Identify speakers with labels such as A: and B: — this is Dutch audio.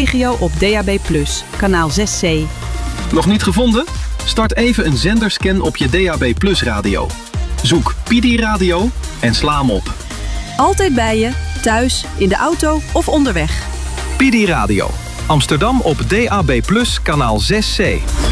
A: regio op DAB+, kanaal 6C.
B: Nog niet gevonden? Start even een zenderscan op je DAB+ radio. Zoek Pidi Radio en sla hem op.
A: Altijd bij je, thuis, in de auto of onderweg.
B: Pidi Radio. Amsterdam op DAB+, kanaal 6C.